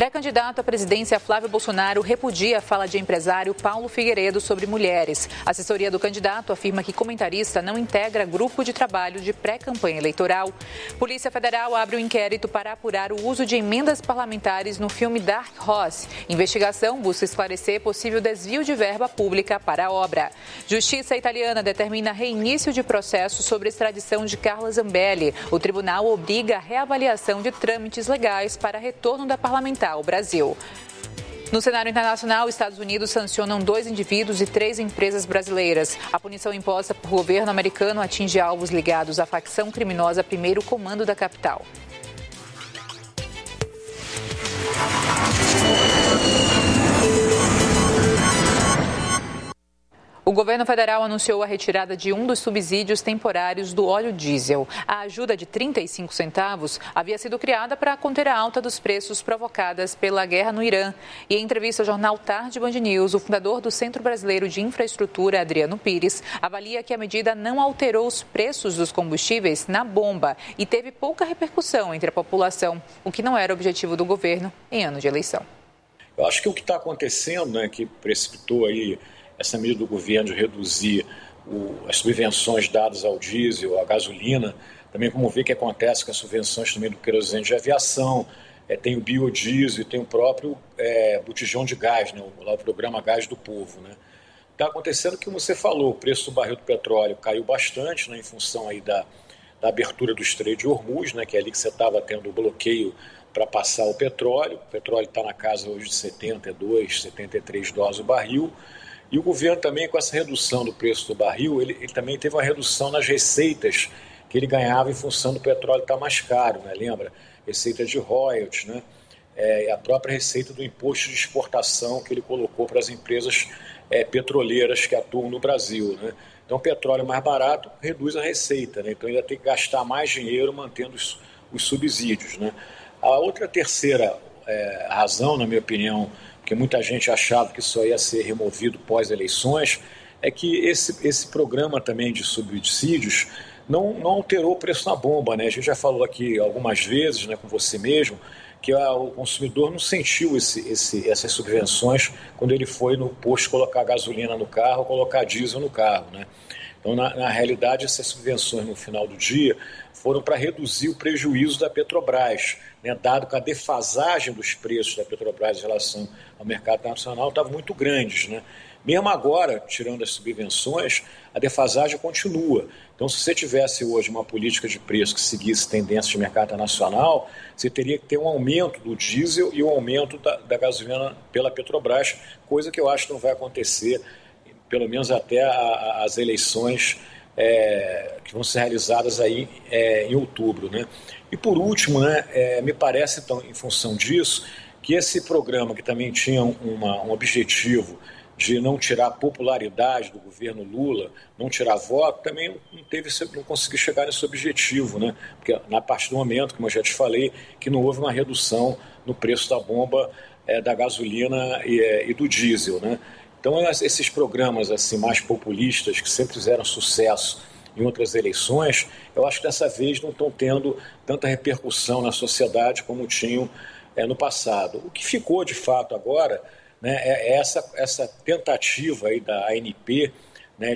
Pré-candidato à presidência, Flávio Bolsonaro repudia a fala de empresário Paulo Figueiredo sobre mulheres. A assessoria do candidato afirma que comentarista não integra grupo de trabalho de pré-campanha eleitoral. Polícia Federal abre um inquérito para apurar o uso de emendas parlamentares no filme Dark Horse. Investigação busca esclarecer possível desvio de verba pública para a obra. Justiça italiana determina reinício de processo sobre extradição de Carla Zambelli. O tribunal obriga a reavaliação de trâmites legais para retorno da parlamentar ao Brasil. No cenário internacional, Estados Unidos sancionam 2 indivíduos e 3 empresas brasileiras. A punição imposta por governo americano atinge alvos ligados à facção criminosa Primeiro Comando da capital. O governo federal anunciou a retirada de um dos subsídios temporários do óleo diesel. A ajuda de 35 centavos havia sido criada para conter a alta dos preços provocadas pela guerra no Irã. E em entrevista ao jornal Tarde Band News, o fundador do Centro Brasileiro de Infraestrutura, Adriano Pires, avalia que a medida não alterou os preços dos combustíveis na bomba e teve pouca repercussão entre a população, o que não era o objetivo do governo em ano de eleição. Eu acho que o que está acontecendo, né, que precipitou aí essa medida do governo de reduzir as subvenções dadas ao diesel, à gasolina, também como ver o que acontece com as subvenções também do querosene de aviação, tem o biodiesel e tem o próprio botijão de gás, né, o programa Gás do Povo. Né. Está acontecendo que, como você falou, o preço do barril do petróleo caiu bastante, né, em função aí da abertura do Estreito de Hormuz, né, que é ali que você estava tendo o bloqueio para passar o petróleo. O petróleo está na casa hoje de 72, 73 dólares o barril. E o governo também, com essa redução do preço do barril, ele também teve uma redução nas receitas que ele ganhava em função do petróleo estar mais caro, né? Lembra? Receita de royalties, né? A própria receita do imposto de exportação que ele colocou para as empresas petroleiras que atuam no Brasil, né? Então, o petróleo mais barato reduz a receita, né? Então, ele vai ter que gastar mais dinheiro mantendo os subsídios, né? A outra terceira razão, na minha opinião, porque muita gente achava que isso ia ser removido pós-eleições, é que esse programa também de subsídios não alterou o preço na bomba, né? A gente já falou aqui algumas vezes, né, com você mesmo, que o consumidor não sentiu essas subvenções quando ele foi no posto colocar gasolina no carro ou colocar diesel no carro, né? Então, na realidade, essas subvenções no final do dia foram para reduzir o prejuízo da Petrobras, né, dado que a defasagem dos preços da Petrobras em relação ao mercado internacional estava muito grande, né? Mesmo agora, tirando as subvenções, a defasagem continua. Então, se você tivesse hoje uma política de preço que seguisse tendência de mercado internacional, você teria que ter um aumento do diesel e um aumento da gasolina pela Petrobras, coisa que eu acho que não vai acontecer, pelo menos até as eleições que vão ser realizadas aí em outubro, né? E por último, né, me parece, então, em função disso, que esse programa que também tinha um objetivo de não tirar a popularidade do governo Lula, não tirar voto, também não conseguiu chegar nesse objetivo, né? Porque a partir do momento, como eu já te falei, que não houve uma redução no preço da bomba, da gasolina e do diesel, né? Então, esses programas assim, mais populistas, que sempre fizeram sucesso em outras eleições, eu acho que dessa vez não estão tendo tanta repercussão na sociedade como tinham no passado. O que ficou, de fato, agora, né, é essa tentativa aí da ANP, né,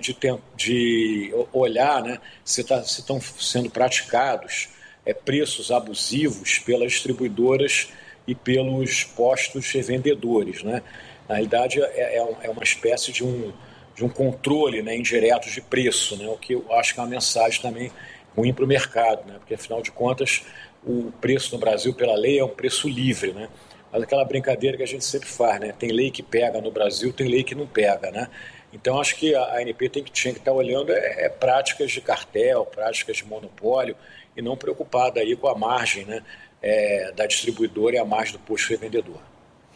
de olhar, né, se estão sendo praticados preços abusivos pelas distribuidoras e pelos postos revendedores, né? Na realidade, é uma espécie de um controle, né, indireto de preço, né, o que eu acho que é uma mensagem também ruim para o mercado, né, porque, afinal de contas, o preço no Brasil, pela lei, é um preço livre, né? Mas aquela brincadeira que a gente sempre faz, né? Tem lei que pega no Brasil, tem lei que não pega, né? Então, acho que a ANP tinha que estar olhando práticas de cartel, práticas de monopólio, e não preocupada aí com a margem, né, da distribuidora e a margem do posto revendedor.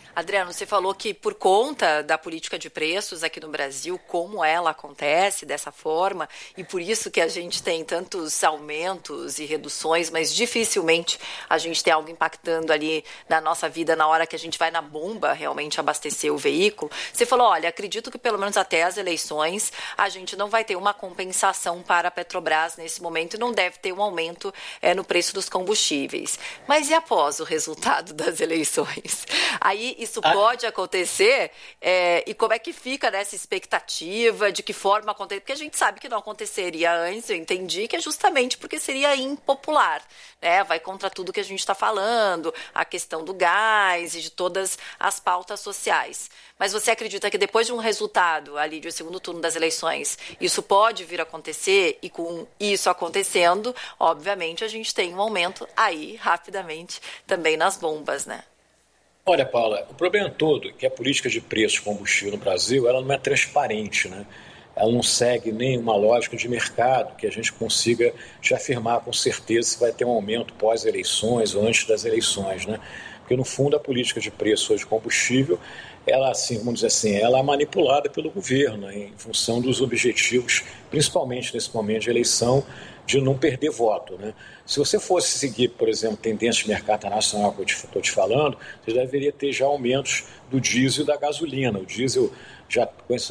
Adriano, você falou que por conta da política de preços aqui no Brasil, como ela acontece dessa forma, e por isso que a gente tem tantos aumentos e reduções, mas dificilmente a gente tem algo impactando ali na nossa vida na hora que a gente vai na bomba realmente abastecer o veículo. Você falou, olha, acredito que pelo menos até as eleições a gente não vai ter uma compensação para a Petrobras nesse momento e não deve ter um aumento no preço dos combustíveis. Mas e após o resultado das eleições? Aí isso pode acontecer e como é que fica nessa expectativa, de que forma acontecer? Porque a gente sabe que não aconteceria antes, eu entendi que é justamente porque seria impopular, né? Vai contra tudo que a gente está falando, a questão do gás e de todas as pautas sociais. Mas você acredita que depois de um resultado ali de segundo turno das eleições, isso pode vir a acontecer e com isso acontecendo, obviamente a gente tem um aumento aí rapidamente também nas bombas, né? Olha, Paula, o problema todo é que a política de preço de combustível no Brasil ela não é transparente, né? Ela não segue nenhuma lógica de mercado que a gente consiga te afirmar com certeza se vai ter um aumento pós-eleições ou antes das eleições, né? Porque, no fundo, a política de preço de combustível, ela, assim, vamos dizer assim, ela é manipulada pelo governo, né, em função dos objetivos, principalmente nesse momento de eleição, de não perder voto, né? Se você fosse seguir, por exemplo, tendência de mercado internacional que eu estou te falando, você deveria ter já aumentos do diesel e da gasolina. O diesel já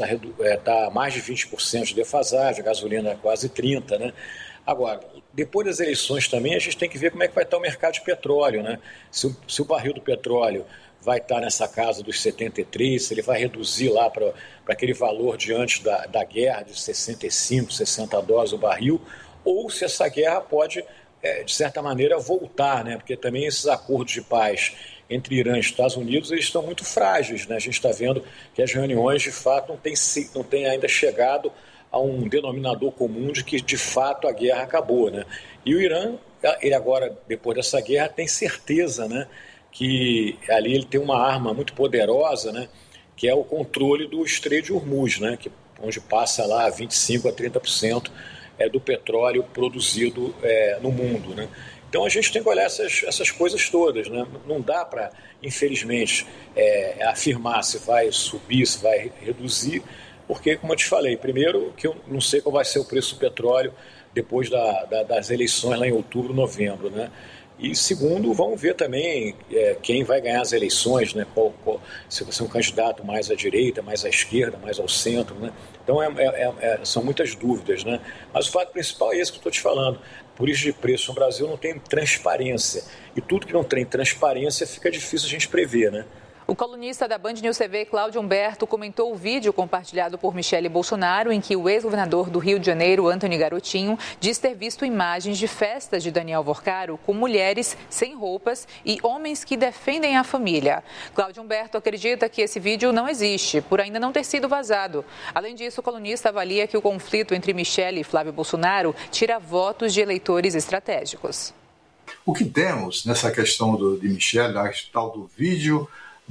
está mais de 20% de defasagem, a gasolina é quase 30%, né? Agora, depois das eleições também, a gente tem que ver como é que vai estar o mercado de petróleo, né? Se o barril do petróleo vai estar nessa casa dos 73, se ele vai reduzir lá para aquele valor de antes da guerra, de 65, 60 dólares o barril, ou se essa guerra pode, de certa maneira, voltar, né? Porque também esses acordos de paz entre Irã e Estados Unidos, eles estão muito frágeis, né? A gente está vendo que as reuniões, de fato, não têm ainda chegado a um denominador comum de que, de fato, a guerra acabou, né? E o Irã, ele agora, depois dessa guerra, tem certeza, né, que ali ele tem uma arma muito poderosa, né, que é o controle do Estreito de Hormuz, né, onde passa lá 25% a 30% do petróleo produzido no mundo, né? Então a gente tem que olhar essas coisas todas, né? Não dá para, infelizmente, afirmar se vai subir, se vai reduzir, porque, como eu te falei, primeiro que eu não sei qual vai ser o preço do petróleo depois das eleições lá em outubro, novembro, né? E segundo, vamos ver também quem vai ganhar as eleições, né? Se você é um candidato mais à direita, mais à esquerda, mais ao centro, né? Então são muitas dúvidas, né? Mas o fato principal é esse que eu estou te falando. Por isso de preço no Brasil não tem transparência. E tudo que não tem transparência fica difícil a gente prever, né? O colunista da Band News TV, Cláudio Humberto, comentou o vídeo compartilhado por Michele Bolsonaro em que o ex-governador do Rio de Janeiro, Antony Garotinho, diz ter visto imagens de festas de Daniel Worcaro com mulheres sem roupas e homens que defendem a família. Cláudio Humberto acredita que esse vídeo não existe, por ainda não ter sido vazado. Além disso, o colunista avalia que o conflito entre Michele e Flávio Bolsonaro tira votos de eleitores estratégicos. O que temos nessa questão de Michele, a tal do vídeo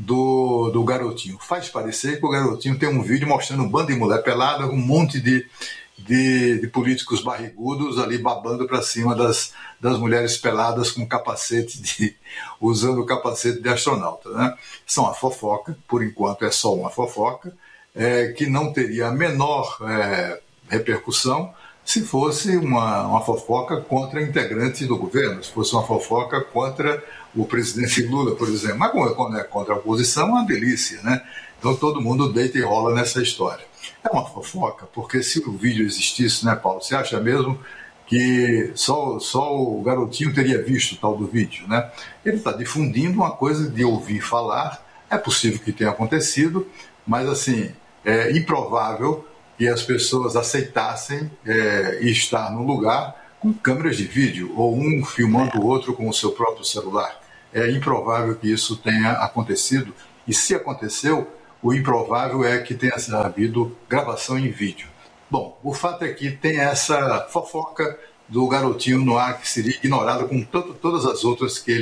do Garotinho, faz parecer que o Garotinho tem um vídeo mostrando um bando de mulher pelada, um monte de políticos barrigudos ali babando para cima das mulheres peladas com capacete usando o capacete de astronauta, né? São uma fofoca, por enquanto é só uma fofoca, que não teria a menor repercussão se fosse uma fofoca contra integrantes do governo, se fosse uma fofoca contra o presidente Lula, por exemplo. Mas quando é contra a oposição, é uma delícia, né? Então todo mundo deita e rola nessa história. É uma fofoca, porque se o vídeo existisse, né, Paulo? Você acha mesmo que só o Garotinho teria visto o tal do vídeo, né? Ele está difundindo uma coisa de ouvir falar, é possível que tenha acontecido, mas assim, é improvável que as pessoas aceitassem estar num lugar com câmeras de vídeo, ou um filmando o outro com o seu próprio celular. É improvável que isso tenha acontecido, e se aconteceu, o improvável é que tenha havido gravação em vídeo. Bom, o fato é que tem essa fofoca do Garotinho no ar que seria ignorada com todas as outras que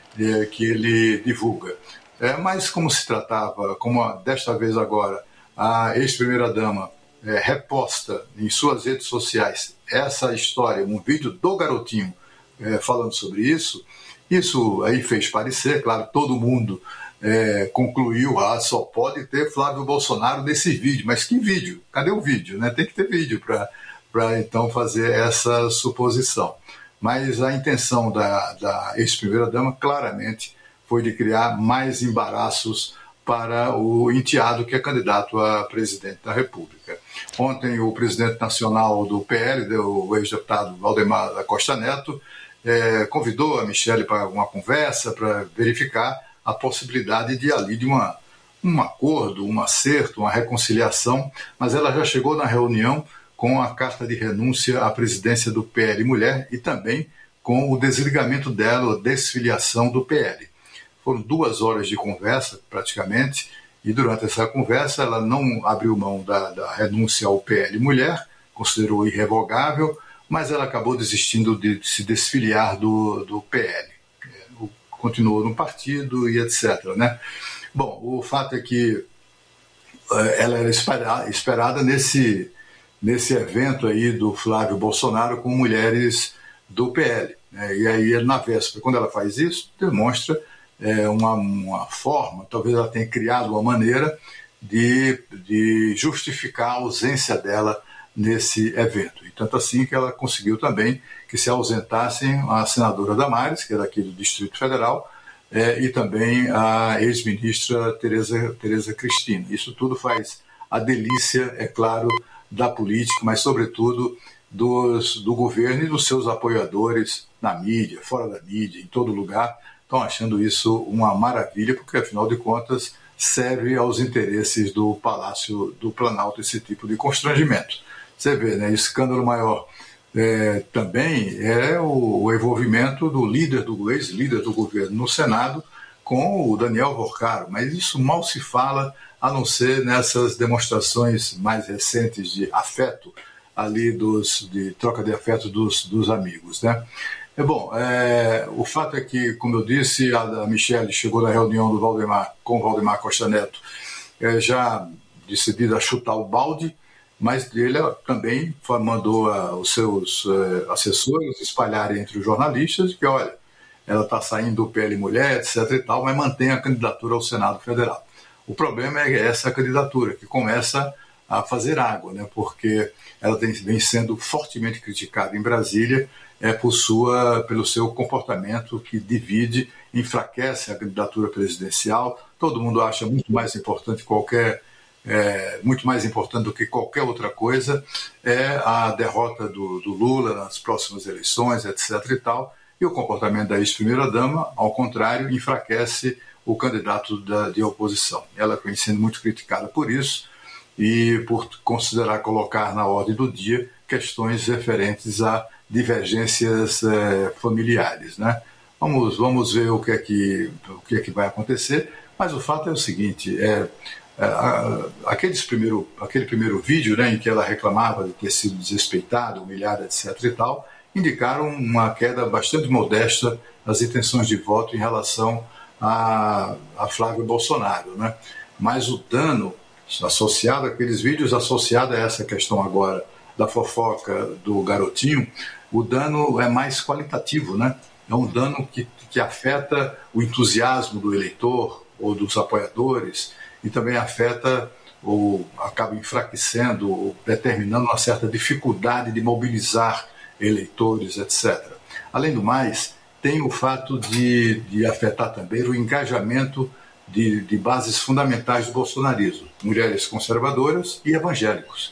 ele divulga. Mas como se tratava, como desta vez agora, a ex-primeira-dama reposta em suas redes sociais essa história, um vídeo do Garotinho falando sobre isso, Isso aí fez parecer, claro, todo mundo concluiu, só pode ter Flávio Bolsonaro nesse vídeo. Mas que vídeo? Cadê o vídeo? Né? Tem que ter vídeo para então fazer essa suposição. Mas a intenção da ex-primeira-dama claramente foi de criar mais embaraços para o enteado que é candidato a presidente da República. Ontem o presidente nacional do PL, o ex-deputado Valdemar da Costa Neto, convidou a Michelle para uma conversa para verificar a possibilidade de ali de um acordo, um acerto, uma reconciliação, mas ela já chegou na reunião com a carta de renúncia à presidência do PL Mulher e também com o desligamento dela, a desfiliação do PL. Foram 2 horas de conversa, praticamente, e durante essa conversa ela não abriu mão da renúncia ao PL Mulher, considerou irrevogável, mas ela acabou desistindo de se desfiliar do PL. Continuou no partido e etc. Né? Bom, o fato é que ela era esperada nesse evento aí do Flávio Bolsonaro com mulheres do PL. Né? E aí, na véspera, quando ela faz isso, demonstra uma forma, talvez ela tenha criado uma maneira de justificar a ausência dela nesse evento. E tanto assim que ela conseguiu também que se ausentassem a senadora Damares, que é daqui do Distrito Federal, e também a ex-ministra Tereza Cristina. Isso tudo faz a delícia, é claro, da política, mas sobretudo do governo e dos seus apoiadores na mídia, fora da mídia, em todo lugar, estão achando isso uma maravilha, porque afinal de contas serve aos interesses do Palácio do Planalto esse tipo de constrangimento. Você vê, né, escândalo maior também é o envolvimento do ex-líder do governo no Senado com o Daniel Porcaro, mas isso mal se fala, a não ser nessas demonstrações mais recentes de afeto, ali de troca de afeto dos amigos, né? Bom, o fato é que, como eu disse, a Michelle chegou na reunião com o Valdemar Costa Neto já decidida a chutar o balde, mas ele também mandou os seus assessores espalharem entre os jornalistas que, olha, ela está saindo do PL Mulher, etc. e tal, mas mantém a candidatura ao Senado Federal. O problema é essa candidatura, que começa a fazer água, né, porque ela vem sendo fortemente criticada em Brasília pelo seu comportamento que divide, enfraquece a candidatura presidencial. Todo mundo acha muito mais importante do que qualquer outra coisa a derrota do Lula nas próximas eleições, etc. e tal. E o comportamento da ex-primeira-dama, ao contrário, enfraquece o candidato de oposição. Ela vem sendo muito criticada por isso e por considerar colocar na ordem do dia questões referentes a divergências familiares, né? Vamos ver o que é que vai acontecer, mas o fato é o seguinte, aquele primeiro vídeo, né, em que ela reclamava de ter sido desrespeitada, humilhada, etc. e tal, indicaram uma queda bastante modesta nas intenções de voto em relação a Flávio Bolsonaro, né? Mas o dano associado àqueles vídeos, associado a essa questão agora da fofoca do garotinho, o dano é mais qualitativo, né? É um dano que afeta o entusiasmo do eleitor ou dos apoiadores e também afeta ou acaba enfraquecendo ou determinando uma certa dificuldade de mobilizar eleitores, etc. Além do mais, tem o fato de afetar também o engajamento de bases fundamentais do bolsonarismo, mulheres conservadoras e evangélicos.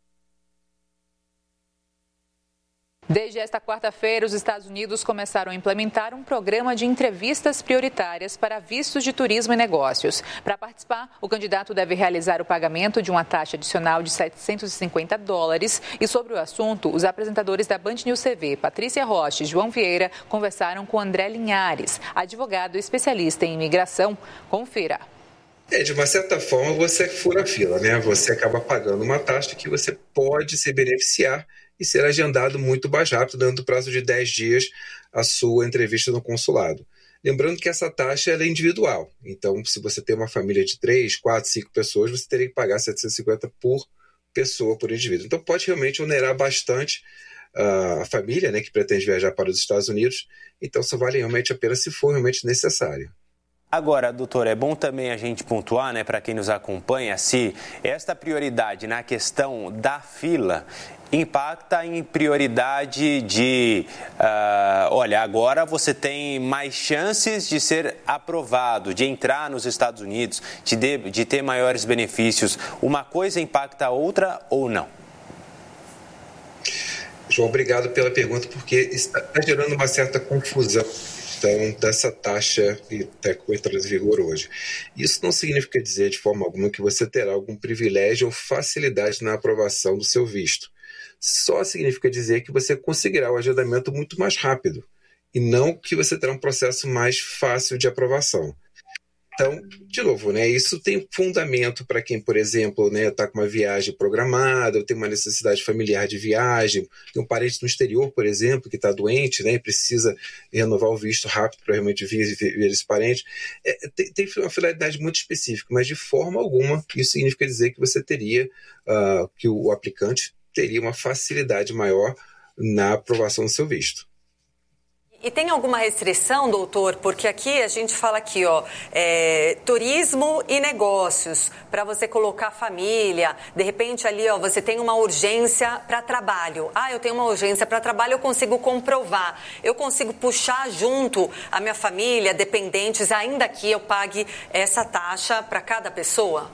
Desde esta quarta-feira, os Estados Unidos começaram a implementar um programa de entrevistas prioritárias para vistos de turismo e negócios. Para participar, o candidato deve realizar o pagamento de uma taxa adicional de $750. E sobre o assunto, os apresentadores da Band News TV, Patrícia Rocha e João Vieira, conversaram com André Linhares, advogado especialista em imigração. Confira. De uma certa forma, você fura a fila, né? Você acaba pagando uma taxa que você pode se beneficiar e ser agendado muito mais rápido, dando prazo de 10 dias a sua entrevista no consulado. Lembrando que essa taxa ela é individual. Então, se você tem uma família de 3, 4, 5 pessoas, você teria que pagar 750 por pessoa, por indivíduo. Então, pode realmente onerar bastante a família, né, que pretende viajar para os Estados Unidos. Então, só vale realmente a pena se for realmente necessário. Agora, doutor, é bom também a gente pontuar, né, para quem nos acompanha, se esta prioridade na questão da fila impacta em prioridade de, olha, agora você tem mais chances de ser aprovado, de entrar nos Estados Unidos, de ter maiores benefícios. Uma coisa impacta a outra ou não? João, obrigado pela pergunta, porque está gerando uma certa confusão dessa taxa que está entrando em vigor hoje. Isso não significa dizer de forma alguma que você terá algum privilégio ou facilidade na aprovação do seu visto. Só significa dizer que você conseguirá o agendamento muito mais rápido e não que você terá um processo mais fácil de aprovação. Então, de novo, né, isso tem fundamento para quem, por exemplo, né, está com uma viagem programada, ou tem uma necessidade familiar de viagem, tem um parente no exterior, por exemplo, que está doente, né, e precisa renovar o visto rápido para realmente ver esse parente. Tem uma finalidade muito específica, mas de forma alguma isso significa dizer que você teria, que o aplicante teria uma facilidade maior na aprovação do seu visto. E tem alguma restrição, doutor? Porque aqui a gente fala aqui, turismo e negócios, para você colocar família. De repente ali, você tem uma urgência para trabalho. Eu tenho uma urgência para trabalho, eu consigo comprovar. Eu consigo puxar junto a minha família, dependentes, ainda que eu pague essa taxa para cada pessoa?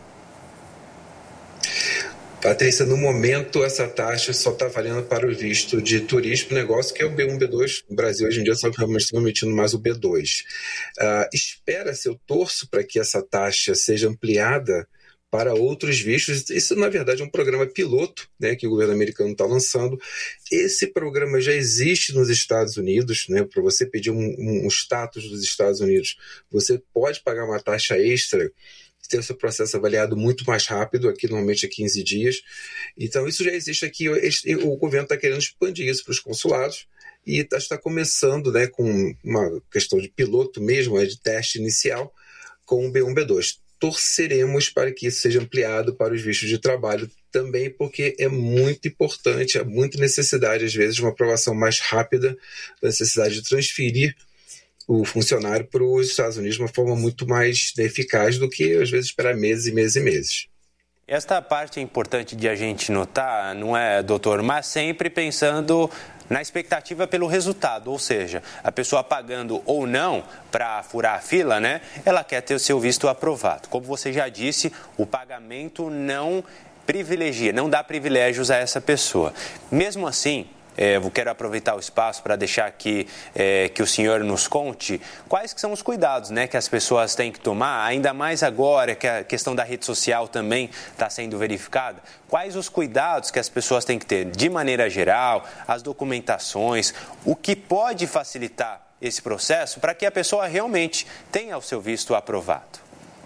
Patrícia, no momento essa taxa só está valendo para o visto de turismo e negócio, que é o B1, B2. No Brasil, hoje em dia, só estamos emitindo mais o B2. Espera-se, eu torço para que essa taxa seja ampliada para outros vistos. Isso, na verdade, é um programa piloto, né, que o governo americano está lançando. Esse programa já existe nos Estados Unidos, né, para você pedir um status dos Estados Unidos, você pode pagar uma taxa extra, ter o seu processo avaliado muito mais rápido, aqui normalmente é 15 dias. Então isso já existe aqui, o governo está querendo expandir isso para os consulados e está começando, né, com uma questão de piloto mesmo, de teste inicial, com o B1, B2. Torceremos para que isso seja ampliado para os vistos de trabalho também, porque é muito importante, há muita necessidade, às vezes, de uma aprovação mais rápida, da necessidade de transferir o funcionário para os Estados Unidos de uma forma muito mais eficaz do que, às vezes, esperar meses e meses e meses. Esta parte é importante de a gente notar, não é, doutor? Mas sempre pensando na expectativa pelo resultado, ou seja, a pessoa pagando ou não para furar a fila, né? Ela quer ter o seu visto aprovado. Como você já disse, o pagamento não privilegia, não dá privilégios a essa pessoa. Mesmo assim, eu quero aproveitar o espaço para deixar aqui que o senhor nos conte quais que são os cuidados, né, que as pessoas têm que tomar, ainda mais agora que a questão da rede social também está sendo verificada. Quais os cuidados que as pessoas têm que ter de maneira geral, as documentações, o que pode facilitar esse processo para que a pessoa realmente tenha o seu visto aprovado?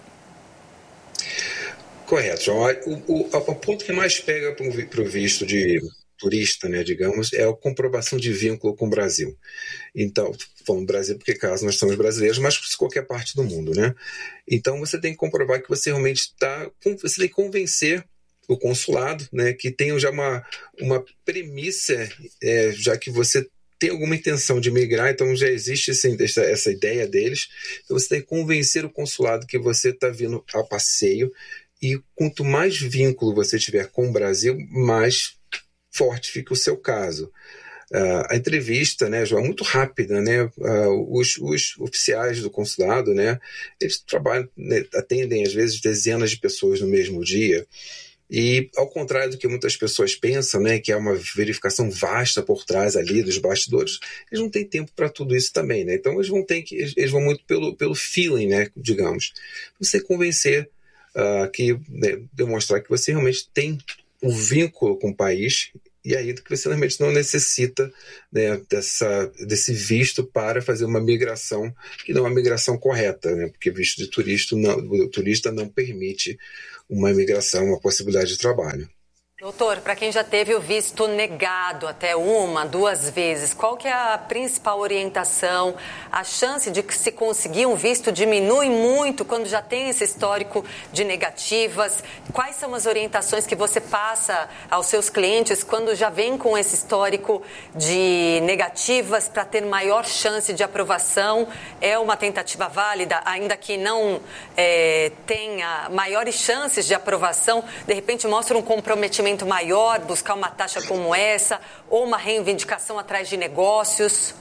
Correto, João. O ponto que mais pega para o visto de turista, né, digamos, é a comprovação de vínculo com o Brasil. Então, falando Brasil porque caso nós somos brasileiros, mas qualquer parte do mundo, né? Então, você tem que comprovar que você realmente você tem que convencer o consulado, né, que tem já uma premissa, já que você tem alguma intenção de migrar, então já existe essa ideia deles. Então, você tem que convencer o consulado que você está vindo a passeio e quanto mais vínculo você tiver com o Brasil, mais forte fica o seu caso. A entrevista, né, João, é muito rápida, né? Os oficiais do consulado, né, eles trabalham, né, atendem às vezes dezenas de pessoas no mesmo dia. E ao contrário do que muitas pessoas pensam, né, que é uma verificação vasta por trás ali dos bastidores, eles não têm tempo para tudo isso também, né? Então eles vão muito pelo feeling, né, digamos. Você convencer né, demonstrar que você realmente tem um vínculo com o país, e aí que você realmente não necessita, né, desse visto para fazer uma migração, que não é uma migração correta, né, porque visto de turista não permite uma migração, uma possibilidade de trabalho. Doutor, para quem já teve o visto negado até 1, 2 vezes, qual que é a principal orientação? A chance de que se conseguir um visto diminui muito quando já tem esse histórico de negativas? Quais são as orientações que você passa aos seus clientes quando já vem com esse histórico de negativas para ter maior chance de aprovação? É uma tentativa válida, ainda que não tenha maiores chances de aprovação? De repente mostra um comprometimento maior, buscar uma taxa como essa, ou uma reivindicação atrás de negócios?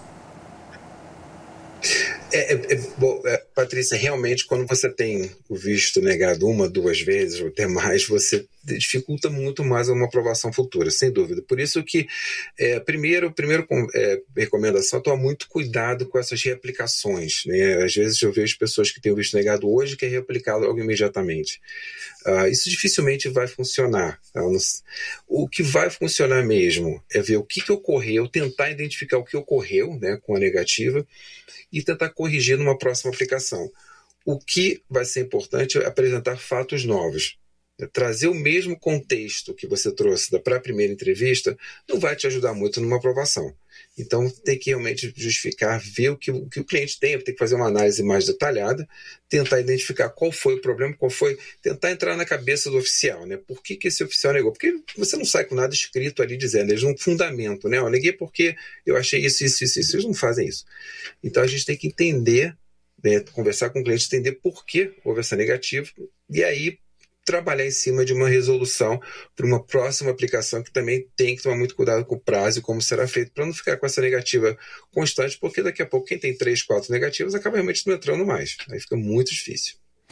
Patrícia, realmente quando você tem o visto negado 1, 2 vezes ou até mais, você dificulta muito mais uma aprovação futura, sem dúvida. Por isso que, primeiro recomendação é tomar muito cuidado com essas reaplicações, né? Às vezes eu vejo pessoas que têm o visto negado hoje que é reaplicado logo imediatamente. Isso dificilmente vai funcionar. O que vai funcionar mesmo é ver o que ocorreu, tentar identificar o que ocorreu, né, com a negativa e tentar corrigir numa próxima aplicação. O que vai ser importante é apresentar fatos novos. Trazer o mesmo contexto que você trouxe para a primeira entrevista não vai te ajudar muito numa aprovação. Então, tem que realmente justificar, ver o que o cliente tem que fazer uma análise mais detalhada, tentar identificar qual foi o problema, tentar entrar na cabeça do oficial, né? Por que esse oficial negou? Porque você não sai com nada escrito ali dizendo, eles não fundamento, né? Eu neguei porque eu achei isso, eles não fazem isso. Então, a gente tem que entender, né, conversar com o cliente, entender por que houve essa negativa, e aí trabalhar em cima de uma resolução para uma próxima aplicação que também tem que tomar muito cuidado com o prazo e como será feito, para não ficar com essa negativa constante, porque daqui a pouco quem tem 3, 4 negativas acaba realmente não entrando mais. Aí fica muito difícil.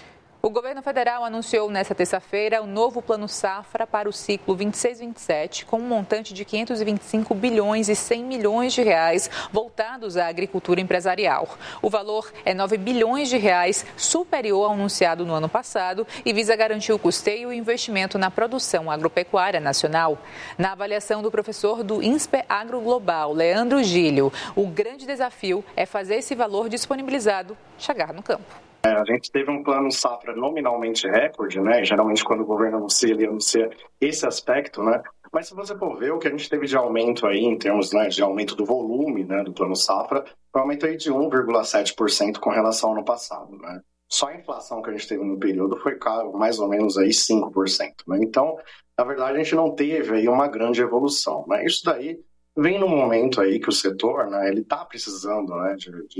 O governo federal anunciou nesta terça-feira o novo Plano Safra para o ciclo 26-27, com um montante de 525 bilhões e 100 milhões de reais voltados à agricultura empresarial. O valor é 9 bilhões de reais, superior ao anunciado no ano passado, e visa garantir o custeio e investimento na produção agropecuária nacional. Na avaliação do professor do INSPE Agro Global, Leandro Gílio, o grande desafio é fazer esse valor disponibilizado chegar no campo. A gente teve um plano safra nominalmente recorde, né? Geralmente quando o governo anuncia, ele anuncia esse aspecto, né? Mas se você for ver o que a gente teve de aumento aí, em termos, né, de aumento do volume, né, do plano safra, foi um aumento aí de 1,7% com relação ao ano passado, né? Só a inflação que a gente teve no período foi mais ou menos aí 5%, né? Então, na verdade, a gente não teve aí uma grande evolução, né? Isso daí vem num momento aí que o setor, né, ele está precisando, né,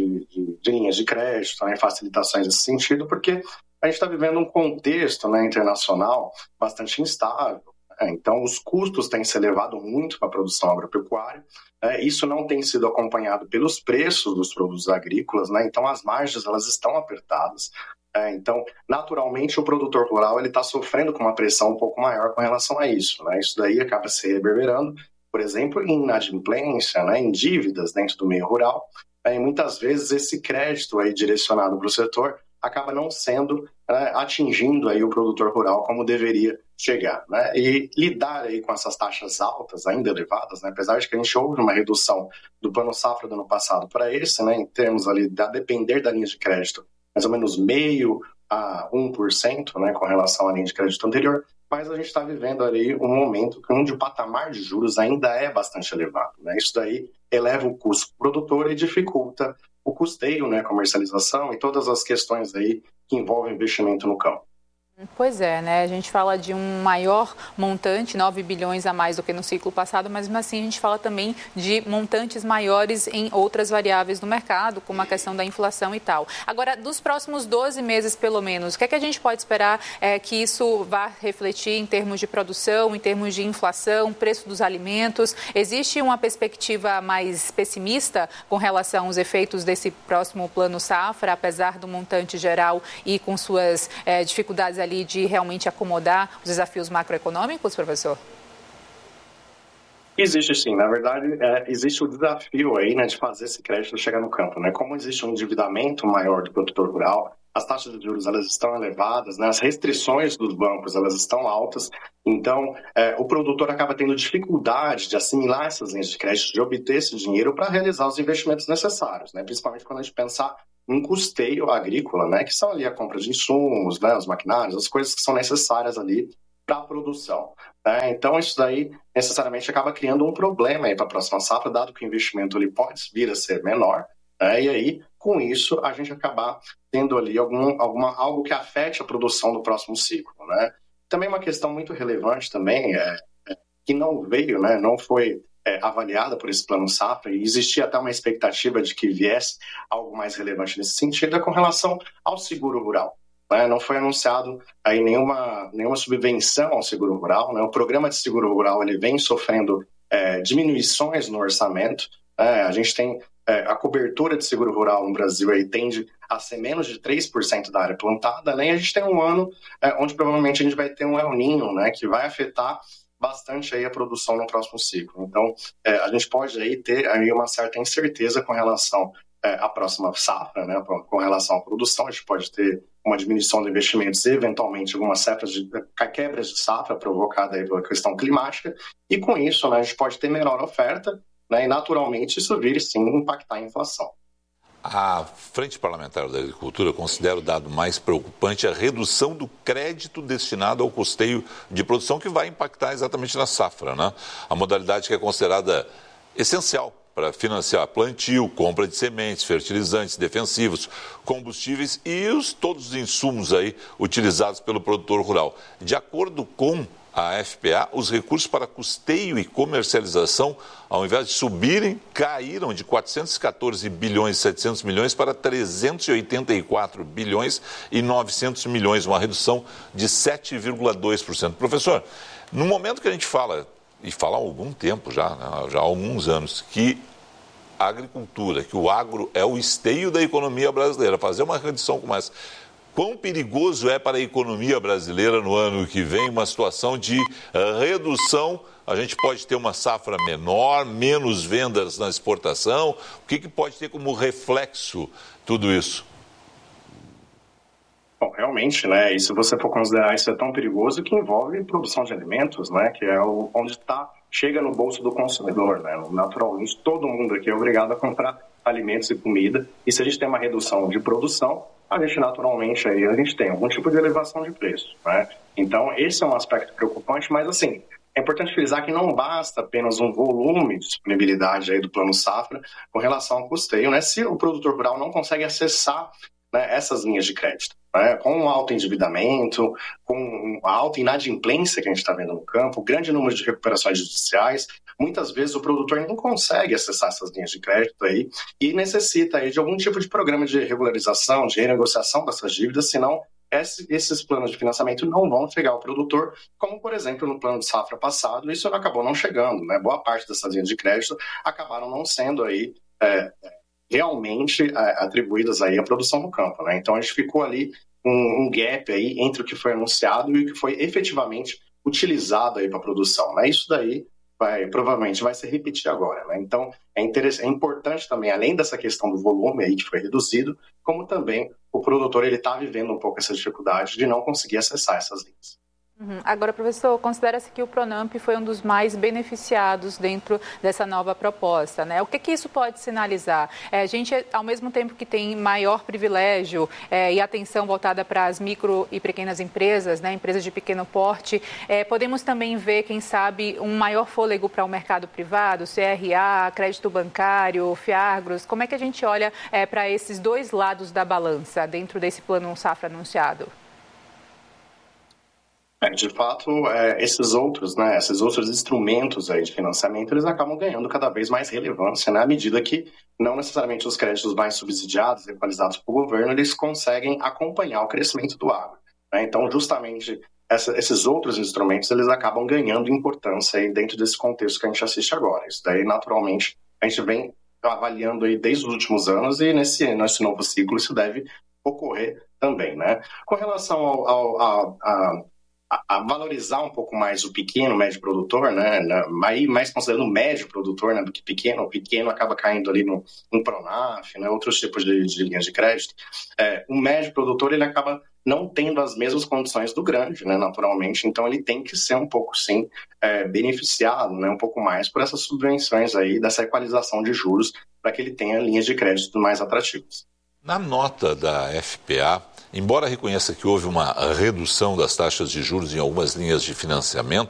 de linhas de crédito, né, facilitações nesse sentido, porque a gente está vivendo um contexto, né, internacional bastante instável. Né? Então, os custos têm se elevado muito para a produção agropecuária. Isso não tem sido acompanhado pelos preços dos produtos agrícolas, né? Então, as margens elas estão apertadas. Então, naturalmente, o produtor rural está sofrendo com uma pressão um pouco maior com relação a isso. Né? Isso daí acaba se reverberando, por exemplo, em inadimplência, né, em dívidas dentro do meio rural. E muitas vezes esse crédito aí direcionado para o setor acaba não sendo atingindo aí o produtor rural como deveria chegar. Né? E lidar aí com essas taxas altas, ainda elevadas, né, apesar de que a gente houve uma redução do plano safra do ano passado para esse, né, em termos ali a depender da linha de crédito, mais ou menos 0,5% a 1%, né, com relação à linha de crédito anterior, mas a gente está vivendo ali um momento onde o patamar de juros ainda é bastante elevado. Né? Isso daí eleva o custo produtor e dificulta o custeio, né, comercialização e todas as questões aí que envolvem investimento no campo. Pois é, né? A gente fala de um maior montante, 9 bilhões a mais do que no ciclo passado, mas mesmo assim a gente fala também de montantes maiores em outras variáveis do mercado, como a questão da inflação e tal. Agora, dos próximos 12 meses, pelo menos, o que é que a gente pode esperar que isso vá refletir em termos de produção, em termos de inflação, preço dos alimentos? Existe uma perspectiva mais pessimista com relação aos efeitos desse próximo plano safra, apesar do montante geral e com suas dificuldades ali de realmente acomodar os desafios macroeconômicos, professor? Existe sim, na verdade, existe o desafio aí, né, de fazer esse crédito chegar no campo, né? Como existe um endividamento maior do produtor rural, as taxas de juros elas estão elevadas, né? As restrições dos bancos elas estão altas, então o produtor acaba tendo dificuldade de assimilar essas linhas de crédito, de obter esse dinheiro para realizar os investimentos necessários, né? Principalmente quando a gente pensar um custeio agrícola, né, que são ali a compra de insumos, né, os maquinários, as coisas que são necessárias ali para a produção. Né? Então, isso daí necessariamente acaba criando um problema para a próxima safra, dado que o investimento ele pode vir a ser menor, né? E aí, com isso, a gente acabar tendo ali algo que afete a produção do próximo ciclo. Né? Também uma questão muito relevante também, que não veio, né, não foi avaliada por esse plano safra, e existia até uma expectativa de que viesse algo mais relevante nesse sentido, com relação ao seguro rural. Né? Não foi anunciado aí nenhuma subvenção ao seguro rural. Né? O programa de seguro rural ele vem sofrendo diminuições no orçamento. A gente tem a cobertura de seguro rural no Brasil aí tende a ser menos de 3% da área plantada, né? E a gente tem um ano onde provavelmente a gente vai ter um El Niño, né, que vai afetar bastante aí a produção no próximo ciclo. Então, a gente pode aí ter aí uma certa incerteza com relação à próxima safra, né, com relação à produção. A gente pode ter uma diminuição de investimentos e, eventualmente, algumas quebras de safra provocada aí pela questão climática. E, com isso, né, a gente pode ter menor oferta, né, e, naturalmente, isso vir, sim, impactar a inflação. A Frente Parlamentar da Agricultura considera o dado mais preocupante a redução do crédito destinado ao custeio de produção, que vai impactar exatamente na safra, né? A modalidade que é considerada essencial para financiar plantio, compra de sementes, fertilizantes, defensivos, combustíveis e todos os insumos aí utilizados pelo produtor rural. De acordo com a FPA, os recursos para custeio e comercialização, ao invés de subirem, caíram de 414 bilhões e 700 milhões para 384 bilhões e 900 milhões, uma redução de 7,2%. Professor, no momento que a gente fala, e fala há algum tempo já há alguns anos, que a agricultura, que o agro é o esteio da economia brasileira, fazer uma redução como essa, quão perigoso é para a economia brasileira no ano que vem uma situação de redução? A gente pode ter uma safra menor, menos vendas na exportação. O que pode ter como reflexo tudo isso? Bom, realmente, né? E se você for considerar isso é tão perigoso que envolve produção de alimentos, né? Que é onde chega no bolso do consumidor, né? Naturalmente, todo mundo aqui é obrigado a comprar alimentos e comida. E se a gente tem uma redução de produção, a gente naturalmente aí a gente tem algum tipo de elevação de preço, né? Então, esse é um aspecto preocupante, mas assim, é importante frisar que não basta apenas um volume de disponibilidade aí do Plano Safra com relação ao custeio, né? Se o produtor rural não consegue acessar, né, essas linhas de crédito, né? Com um alto endividamento, com a alta inadimplência que a gente está vendo no campo, grande número de recuperações judiciais, muitas vezes o produtor não consegue acessar essas linhas de crédito aí e necessita aí de algum tipo de programa de regularização, de renegociação dessas dívidas, senão esses planos de financiamento não vão chegar ao produtor, como, por exemplo, no plano de safra passado, isso acabou não chegando, né? Boa parte dessas linhas de crédito acabaram não sendo aí realmente atribuídas aí à produção do campo, né? Então a gente ficou ali um gap aí entre o que foi anunciado e o que foi efetivamente utilizado aí para a produção, né? Isso daí provavelmente vai se repetir agora, né? Então é importante também, além dessa questão do volume aí que foi reduzido, como também o produtor ele está vivendo um pouco essa dificuldade de não conseguir acessar essas linhas. Agora, professor, considera-se que o Pronamp foi um dos mais beneficiados dentro dessa nova proposta, né? O que isso pode sinalizar? A gente, ao mesmo tempo que tem maior privilégio e atenção voltada para as micro e pequenas empresas, né, empresas de pequeno porte, podemos também ver, quem sabe, um maior fôlego para o mercado privado, CRA, crédito bancário, Fiagros. Como é que a gente olha para esses dois lados da balança dentro desse plano safra anunciado? De fato, esses outros instrumentos aí de financiamento, eles acabam ganhando cada vez mais relevância, né, à medida que não necessariamente os créditos mais subsidiados, equalizados pelo governo, eles conseguem acompanhar o crescimento do agro, né? Então, justamente, esses outros instrumentos, eles acabam ganhando importância aí dentro desse contexto que a gente assiste agora. Isso daí, naturalmente, a gente vem avaliando aí desde os últimos anos e nesse novo ciclo isso deve ocorrer também, né? Com relação a valorizar um pouco mais o pequeno, médio produtor, né? Mais considerando o médio produtor, né, do que pequeno. O pequeno acaba caindo ali no Pronaf, né, outros tipos de linhas de crédito. O médio produtor ele acaba não tendo as mesmas condições do grande, né, naturalmente. Então ele tem que ser um pouco, sim, beneficiado, né, um pouco mais por essas subvenções aí, dessa equalização de juros, para que ele tenha linhas de crédito mais atrativas. Na nota da FPA, embora reconheça que houve uma redução das taxas de juros em algumas linhas de financiamento,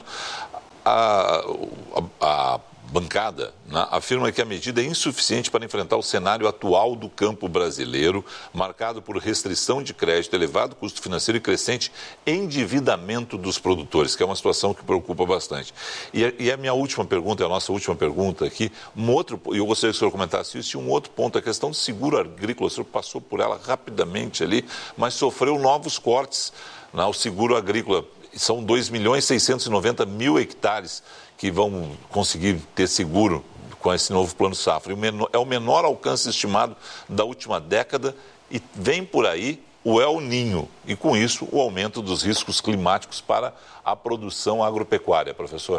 a bancada, né, afirma que a medida é insuficiente para enfrentar o cenário atual do campo brasileiro, marcado por restrição de crédito, elevado custo financeiro e crescente endividamento dos produtores, que é uma situação que preocupa bastante. E a minha última pergunta, a nossa última pergunta aqui, e eu gostaria que o senhor comentasse isso, e um outro ponto, a questão do seguro agrícola, o senhor passou por ela rapidamente ali, mas sofreu novos cortes, né, o seguro agrícola. São 2.690.000 hectares que vão conseguir ter seguro com esse novo Plano Safra. É o menor alcance estimado da última década e vem por aí o El Niño e, com isso, o aumento dos riscos climáticos para a produção agropecuária. Professor?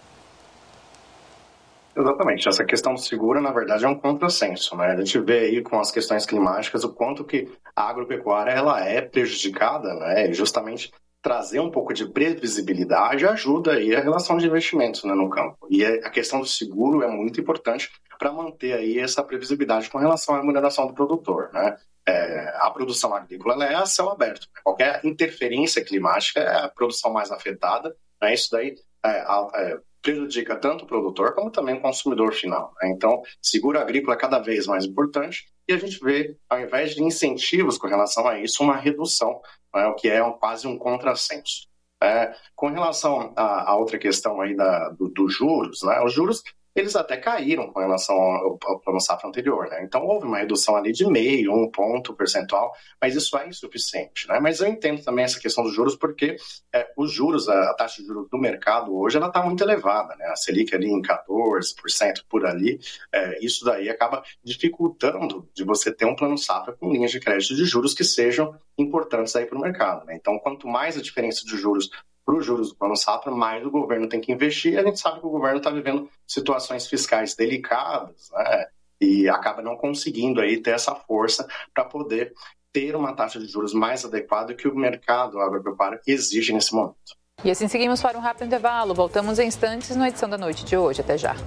Exatamente. Essa questão do seguro, na verdade, é um contrassenso, né? A gente vê aí com as questões climáticas o quanto que a agropecuária ela é prejudicada, né? Justamente trazer um pouco de previsibilidade ajuda aí a relação de investimentos, né, no campo. E a questão do seguro é muito importante para manter aí essa previsibilidade com relação à remuneração do produtor, né? A produção agrícola ela é a céu aberto. Qualquer interferência climática é a produção mais afetada, né? Isso daí prejudica tanto o produtor como também o consumidor final, né? Então, seguro agrícola é cada vez mais importante e a gente vê, ao invés de incentivos com relação a isso, uma redução, né? O que é quase um contrassenso. Com relação à outra questão aí dos juros, né? Os juros eles até caíram com relação ao Plano Safra anterior, né? Então houve uma redução ali de 0,5, 1 ponto percentual, mas isso é insuficiente, né? Mas eu entendo também essa questão dos juros porque os juros, a taxa de juros do mercado hoje, ela está muito elevada, né? A Selic ali em 14% por ali, isso daí acaba dificultando de você ter um Plano Safra com linhas de crédito de juros que sejam importantes aí para o mercado, né? Então, quanto mais a diferença de juros para os juros do Plano Safra, mais o governo tem que investir. A gente sabe que o governo está vivendo situações fiscais delicadas, né? E acaba não conseguindo aí ter essa força para poder ter uma taxa de juros mais adequada que o mercado agropecuário exige nesse momento. E assim seguimos para um rápido intervalo. Voltamos em instantes na edição da noite de hoje. Até já.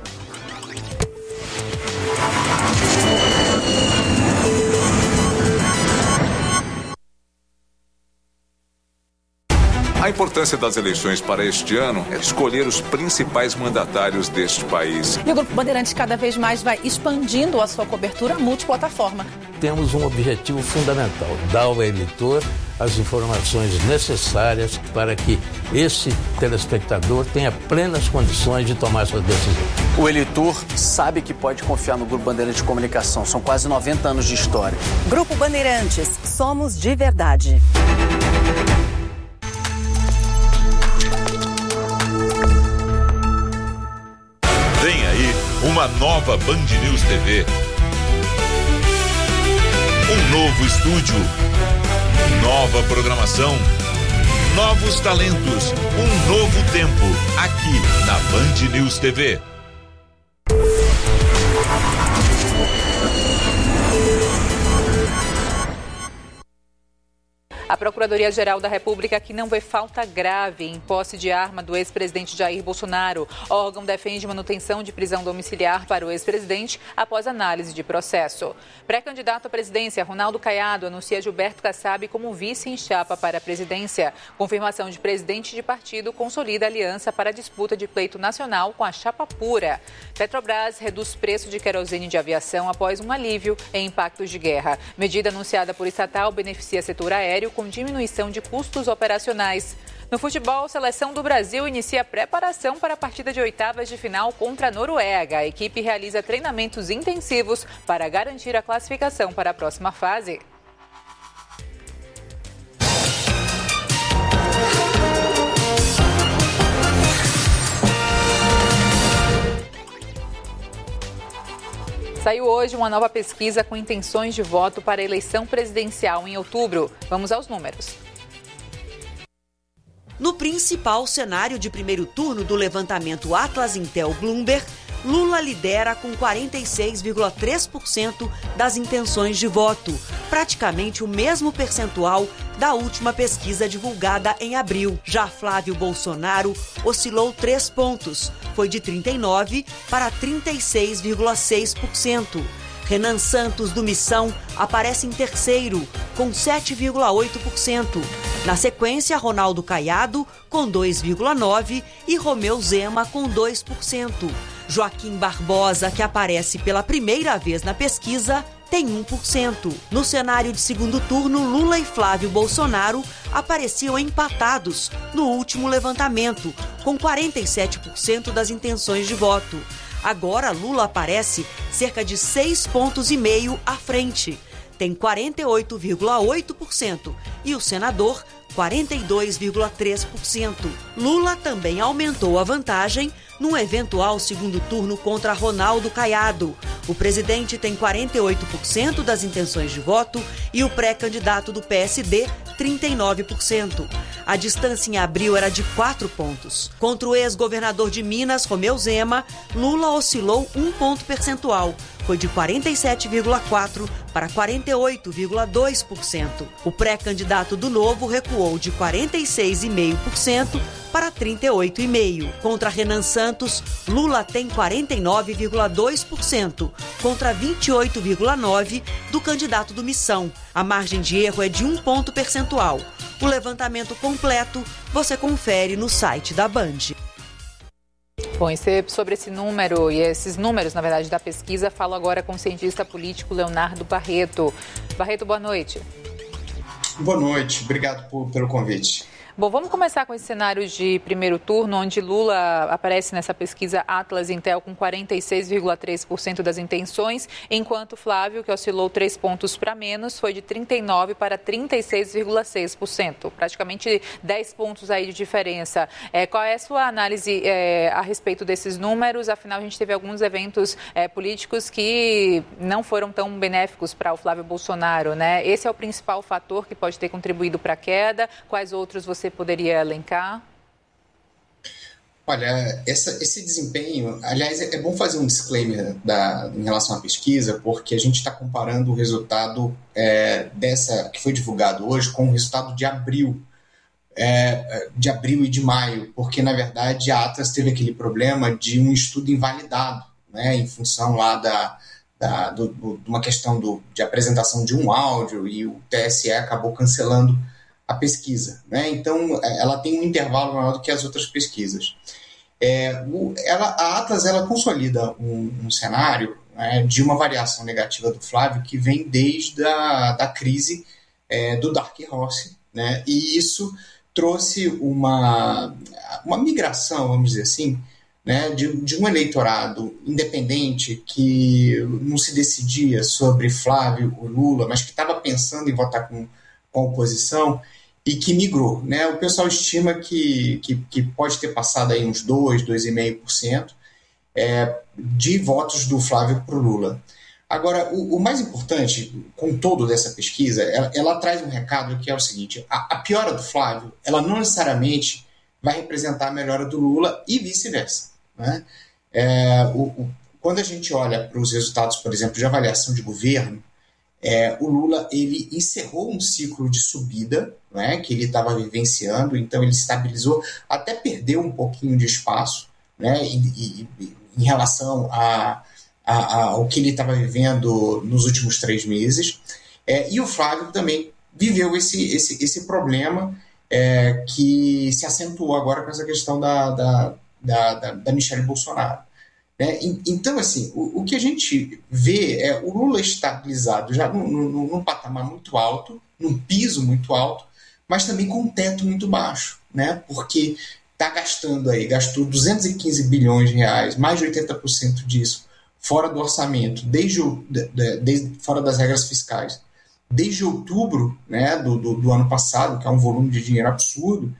A importância das eleições para este ano é escolher os principais mandatários deste país. E o Grupo Bandeirantes cada vez mais vai expandindo a sua cobertura multiplataforma. Temos um objetivo fundamental, dar ao eleitor as informações necessárias para que esse telespectador tenha plenas condições de tomar sua decisão. O eleitor sabe que pode confiar no Grupo Bandeirantes de Comunicação. São quase 90 anos de história. Grupo Bandeirantes, somos de verdade. Vem aí uma nova Band News TV. Um novo estúdio, nova programação, novos talentos, um novo tempo, aqui na Band News TV. A Procuradoria-Geral da República que não vê falta grave em posse de arma do ex-presidente Jair Bolsonaro. O órgão defende manutenção de prisão domiciliar para o ex-presidente após análise de processo. Pré-candidato à presidência, Ronaldo Caiado anuncia Gilberto Kassab como vice em chapa para a presidência. Confirmação de presidente de partido consolida a aliança para a disputa de pleito nacional com a chapa pura. Petrobras reduz preço de querosene de aviação após um alívio em impactos de guerra. Medida anunciada por estatal beneficia setor aéreo com diminuição de custos operacionais. No futebol, a seleção do Brasil inicia a preparação para a partida de oitavas de final contra a Noruega. A equipe realiza treinamentos intensivos para garantir a classificação para a próxima fase. Saiu hoje uma nova pesquisa com intenções de voto para a eleição presidencial em outubro. Vamos aos números. No principal cenário de primeiro turno do levantamento Atlas Intel Bloomberg, Lula lidera com 46,3% das intenções de voto, praticamente o mesmo percentual da última pesquisa divulgada em abril. Já Flávio Bolsonaro oscilou 3 pontos, foi de 39% para 36,6%. Renan Santos, do Missão, aparece em terceiro, com 7,8%. Na sequência, Ronaldo Caiado, com 2,9%, e Romeu Zema, com 2%. Joaquim Barbosa, que aparece pela primeira vez na pesquisa, tem 1%. No cenário de segundo turno, Lula e Flávio Bolsonaro apareciam empatados no último levantamento, com 47% das intenções de voto. Agora, Lula aparece cerca de 6,5 pontos à frente. Tem 48,8% e o senador 42,3%. Lula também aumentou a vantagem num eventual segundo turno contra Ronaldo Caiado. O presidente tem 48% das intenções de voto e o pré-candidato do PSD, 39%. A distância em abril era de 4 pontos. Contra o ex-governador de Minas, Romeu Zema, Lula oscilou 1 ponto percentual. Foi de 47,4% para 48,2%. O pré-candidato do Novo recuou de 46,5% para 38,5%. Contra Renan Santos, Lula tem 49,2% contra 28,9% do candidato do Missão. A margem de erro é de 1 ponto percentual. O levantamento completo você confere no site da Band. Bom, e sobre esse número e esses números, na verdade, da pesquisa, falo agora com o cientista político Leonardo Barreto. Barreto, boa noite. Boa noite, obrigado pelo convite. Bom, vamos começar com esse cenário de primeiro turno, onde Lula aparece nessa pesquisa Atlas Intel com 46,3% das intenções, enquanto Flávio, que oscilou 3 pontos para menos, foi de 39% para 36,6%. Praticamente 10 pontos aí de diferença. Qual é a sua análise a respeito desses números? Afinal, a gente teve alguns eventos políticos que não foram tão benéficos para o Flávio Bolsonaro, né? Esse é o principal fator que pode ter contribuído para a queda. Quais outros você poderia elencar? Olha, esse desempenho, aliás, é bom fazer um disclaimer em relação à pesquisa, porque a gente está comparando o resultado dessa que foi divulgado hoje com o resultado de abril e de maio, porque, na verdade, a Atlas teve aquele problema de um estudo invalidado, né, em função lá de uma questão de apresentação de um áudio, e o TSE acabou cancelando a pesquisa, né? Então, ela tem um intervalo maior do que as outras pesquisas. A Atlas ela consolida um cenário, né, de uma variação negativa do Flávio que vem desde a crise do Dark Horse, né? E isso trouxe uma migração, vamos dizer assim, né, de um eleitorado independente que não se decidia sobre Flávio ou Lula, mas que estava pensando em votar com a oposição, e que migrou, né? O pessoal estima que pode ter passado aí uns 2,5% de votos do Flávio para o Lula. Agora, o mais importante, com todo dessa pesquisa, ela traz um recado que é o seguinte: a piora do Flávio, ela não necessariamente vai representar a melhora do Lula e vice-versa, né? Quando a gente olha para os resultados, por exemplo, de avaliação de governo, o Lula ele encerrou um ciclo de subida, né, que ele estava vivenciando, então ele estabilizou, até perdeu um pouquinho de espaço, né, em relação ao que ele estava vivendo nos últimos 3 meses. E o Flávio também viveu esse problema que se acentuou agora com essa questão da Michelle Bolsonaro. Então, assim, o que a gente vê é o Lula estabilizado já num patamar muito alto, num piso muito alto, mas também com um teto muito baixo, né? Porque gastou 215 bilhões de reais, mais de 80% disso, fora do orçamento, desde fora das regras fiscais, desde outubro, né, do ano passado, que é um volume de dinheiro absurdo,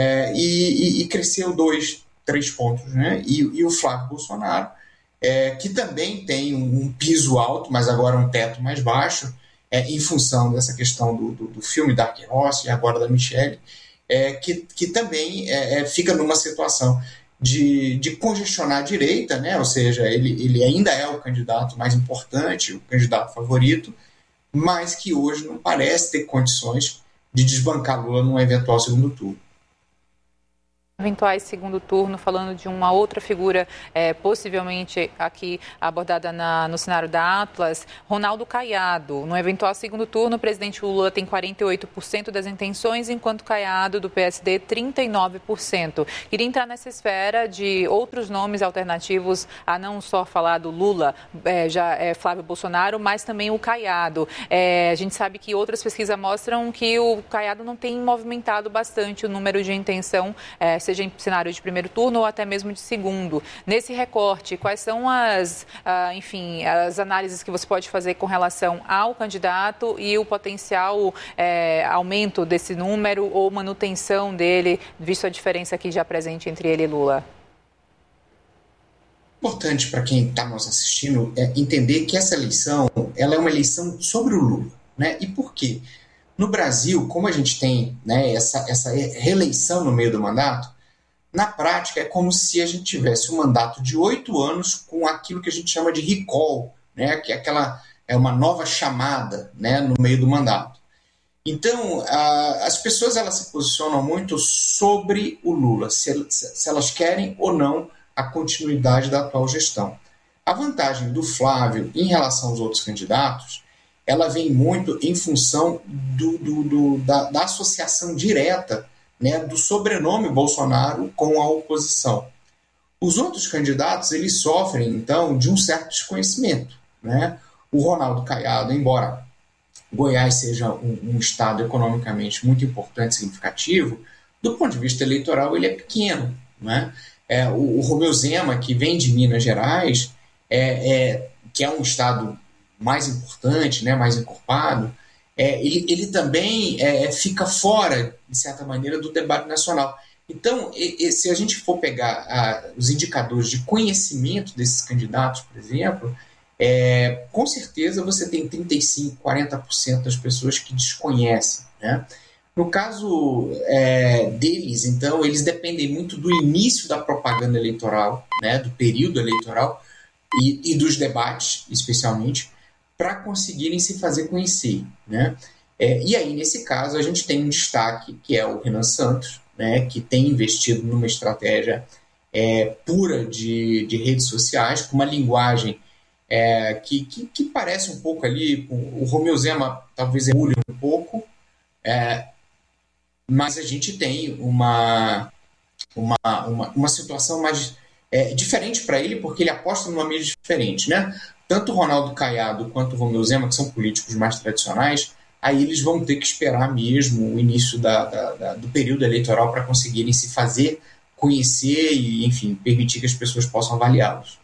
e cresceu 3 pontos, né? E o Flávio Bolsonaro, que também tem um piso alto, mas agora um teto mais baixo, em função dessa questão do filme Dark Horse e agora da Michelle, que também fica numa situação de congestionar a direita, né? Ou seja, ele ainda é o candidato mais importante, o candidato favorito, mas que hoje não parece ter condições de desbancar Lula num eventual segundo turno. Eventuais segundo turno, falando de uma outra figura possivelmente aqui abordada no cenário da Atlas, Ronaldo Caiado. No eventual segundo turno, o presidente Lula tem 48% das intenções, enquanto Caiado, do PSD, 39%. Queria entrar nessa esfera de outros nomes alternativos a não só falar do Lula, Flávio Bolsonaro, mas também o Caiado. A gente sabe que outras pesquisas mostram que o Caiado não tem movimentado bastante o número de intenção, seja em cenário de primeiro turno ou até mesmo de segundo. Nesse recorte, quais são as análises que você pode fazer com relação ao candidato e o potencial aumento desse número ou manutenção dele, visto a diferença aqui já presente entre ele e Lula? Importante para quem está nos assistindo entender que essa eleição ela é uma eleição sobre o Lula, né? E por quê? No Brasil, como a gente tem, né, essa reeleição no meio do mandato, na prática é como se a gente tivesse um mandato de 8 anos com aquilo que a gente chama de recall, né, que é uma nova chamada, né, no meio do mandato. Então, as pessoas elas se posicionam muito sobre o Lula, se elas querem ou não a continuidade da atual gestão. A vantagem do Flávio em relação aos outros candidatos, ela vem muito em função da associação direta, né, do sobrenome Bolsonaro com a oposição. Os outros candidatos eles sofrem, então, de um certo desconhecimento, né? O Ronaldo Caiado, embora Goiás seja um estado economicamente muito importante e significativo, do ponto de vista eleitoral ele é pequeno, né? O Romeu Zema, que vem de Minas Gerais, que é um estado mais importante, né, mais encorpado, ele também fica fora, de certa maneira, do debate nacional. Então, se a gente for pegar os indicadores de conhecimento desses candidatos, por exemplo, com certeza você tem 35%, 40% das pessoas que desconhecem, né? No caso deles, então, eles dependem muito do início da propaganda eleitoral, né, do período eleitoral e dos debates, especialmente, para conseguirem se fazer conhecer, né? E aí, nesse caso, a gente tem um destaque, que é o Renan Santos, né, que tem investido numa estratégia pura de redes sociais, com uma linguagem que parece um pouco ali, o Romeu Zema talvez emule um pouco, mas a gente tem uma situação mais diferente para ele, porque ele aposta numa mídia diferente, né? Tanto o Ronaldo Caiado quanto o Romeu Zema, que são políticos mais tradicionais, aí eles vão ter que esperar mesmo o início do período eleitoral para conseguirem se fazer conhecer e, enfim, permitir que as pessoas possam avaliá-los.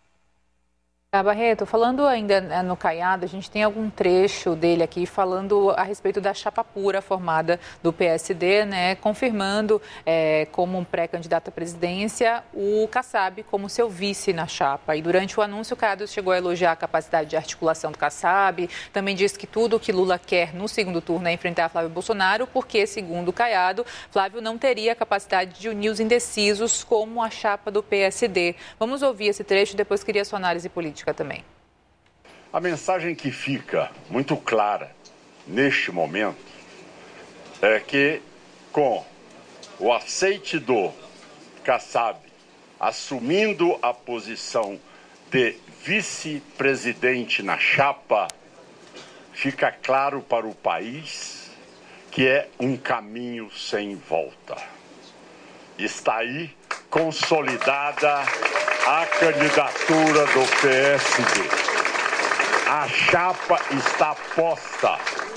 Barreto, falando ainda no Caiado, a gente tem algum trecho dele aqui falando a respeito da chapa pura formada do PSD, né, confirmando como um pré-candidato à presidência o Kassab como seu vice na chapa. E durante o anúncio, o Caiado chegou a elogiar a capacidade de articulação do Kassab, também disse que tudo o que Lula quer no segundo turno é enfrentar Flávio Bolsonaro, porque, segundo o Caiado, Flávio não teria a capacidade de unir os indecisos como a chapa do PSD. Vamos ouvir esse trecho e depois queria a sua análise política também. A mensagem que fica muito clara neste momento é que, com o aceite do Kassab assumindo a posição de vice-presidente na chapa, fica claro para o país que é um caminho sem volta. Está aí consolidada a candidatura do PSD. A chapa está posta.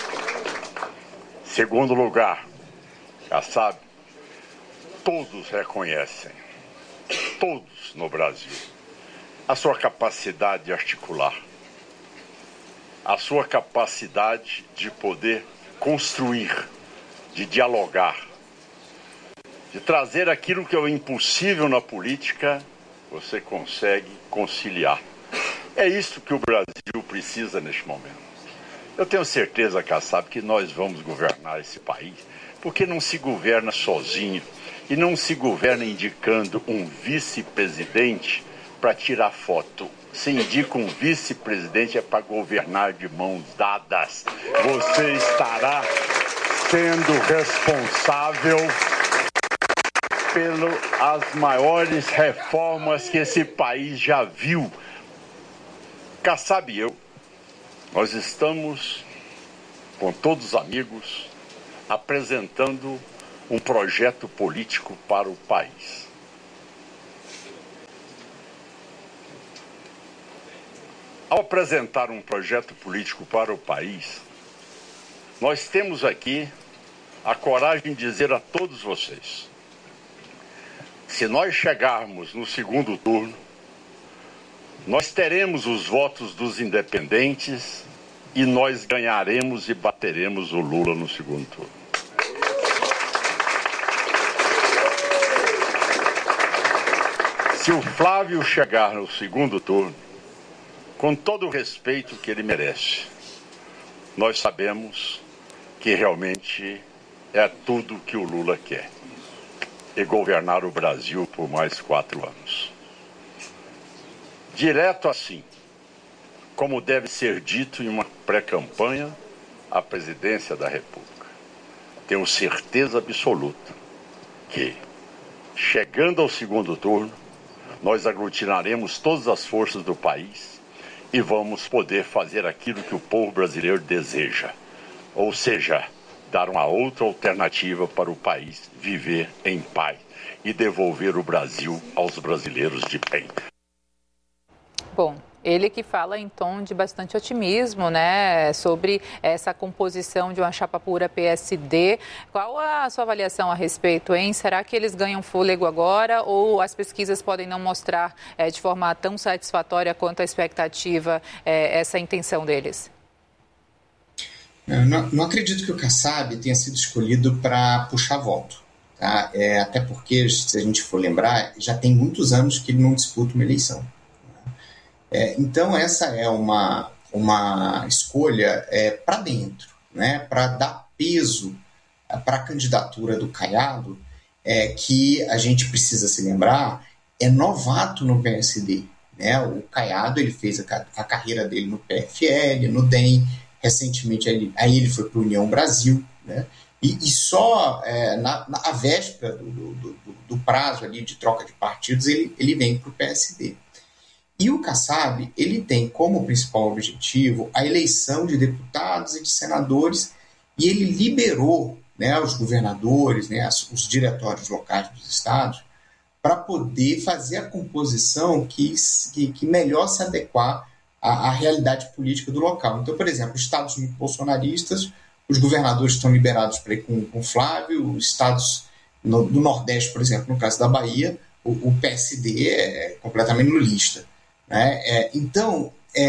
Segundo lugar, já sabe, todos reconhecem, todos no Brasil, a sua capacidade de articular, a sua capacidade de poder construir, de dialogar, de trazer aquilo que é o impossível na política, você consegue conciliar. É isso que o Brasil precisa neste momento. Eu tenho certeza, Kassab, que nós vamos governar esse país, porque não se governa sozinho e não se governa indicando um vice-presidente para tirar foto. Se indica um vice-presidente é para governar de mãos dadas. Você estará sendo responsável pelas maiores reformas que esse país já viu. Kassab e eu, nós estamos, com todos os amigos, apresentando um projeto político para o país. Ao apresentar um projeto político para o país, nós temos aqui a coragem de dizer a todos vocês: se nós chegarmos no segundo turno, nós teremos os votos dos independentes e nós ganharemos e bateremos o Lula no segundo turno. Se o Flávio chegar no segundo turno, com todo o respeito que ele merece, nós sabemos que realmente é tudo que o Lula quer: e governar o Brasil por mais 4 anos. Direto assim, como deve ser dito em uma pré-campanha à presidência da República. Tenho certeza absoluta que, chegando ao segundo turno, nós aglutinaremos todas as forças do país e vamos poder fazer aquilo que o povo brasileiro deseja, ou seja, dar uma outra alternativa para o país viver em paz e devolver o Brasil aos brasileiros de bem. Bom, ele que fala em tom de bastante otimismo, né, sobre essa composição de uma chapa pura PSD. Qual a sua avaliação a respeito, hein? Será que eles ganham fôlego agora ou as pesquisas podem não mostrar de forma tão satisfatória quanto a expectativa essa intenção deles? Não acredito que o Kassab tenha sido escolhido para puxar voto. Tá? Até porque, se a gente for lembrar, já tem muitos anos que ele não disputa uma eleição. Então, essa é uma escolha para dentro, né? Para dar peso para a candidatura do Caiado, que a gente precisa se lembrar, é novato no PSD. Né? O Caiado ele fez a carreira dele no PFL, no DEM, recentemente aí ele foi para a União Brasil, né? E só na véspera do prazo ali de troca de partidos ele vem para o PSD. E o Kassab, ele tem como principal objetivo a eleição de deputados e de senadores, e ele liberou, né, os governadores, né, os diretórios locais dos estados, para poder fazer a composição que melhor se adequar à realidade política do local. Então, por exemplo, estados muito bolsonaristas, os governadores estão liberados para ir com Flávio, os estados do Nordeste, por exemplo, no caso da Bahia, o PSD é completamente lulista. Né? Então,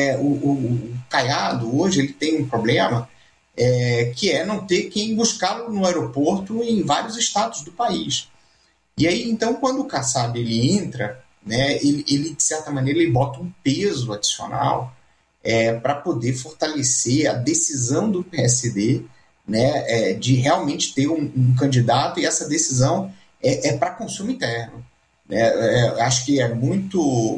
o Caiado, hoje, ele tem um problema que é não ter quem buscá-lo no aeroporto em vários estados do país. E aí, então, quando o Kassab ele entra, né, ele, de certa maneira, ele bota um peso adicional para poder fortalecer a decisão do PSD, né, de realmente ter um candidato, e essa decisão é para consumo interno. Acho que é muito...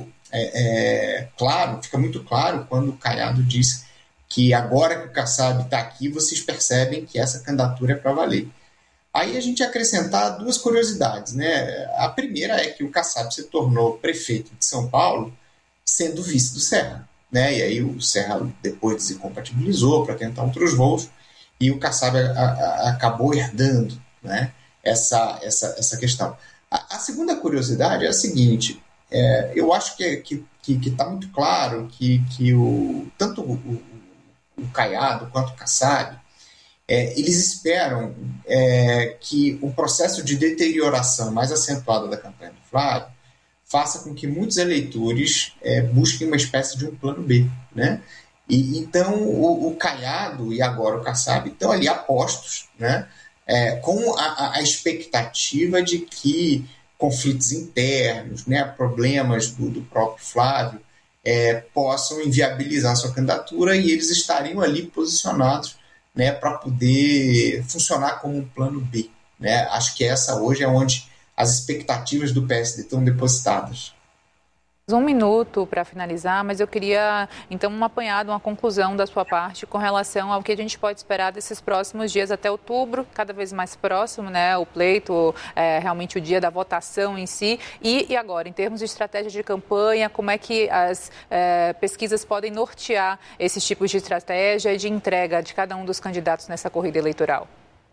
claro, fica muito claro quando o Caiado diz que agora que o Kassab está aqui, vocês percebem que essa candidatura é para valer. Aí a gente acrescentar 2 curiosidades, né? A primeira é que o Kassab se tornou prefeito de São Paulo sendo vice do Serra, né? E aí o Serra depois desincompatibilizou para tentar outros voos e o Kassab acabou herdando, né, essa questão. A segunda curiosidade é a seguinte: eu acho que está muito claro que tanto o Caiado quanto o Kassab, eles esperam que o processo de deterioração mais acentuado da campanha do Flávio faça com que muitos eleitores busquem uma espécie de um plano B. Né? E então o Caiado e agora o Kassab estão ali apostos, né, com a expectativa de que conflitos internos, né, problemas do próprio Flávio possam inviabilizar sua candidatura, e eles estariam ali posicionados, né, para poder funcionar como um plano B. Né? Acho que essa hoje é onde as expectativas do PSD estão depositadas. Um minuto para finalizar, mas eu queria, então, um apanhado, uma conclusão da sua parte com relação ao que a gente pode esperar desses próximos dias até outubro, cada vez mais próximo, né? O pleito, realmente o dia da votação em si. E agora, em termos de estratégia de campanha, como é que as pesquisas podem nortear esses tipos de estratégia e de entrega de cada um dos candidatos nessa corrida eleitoral?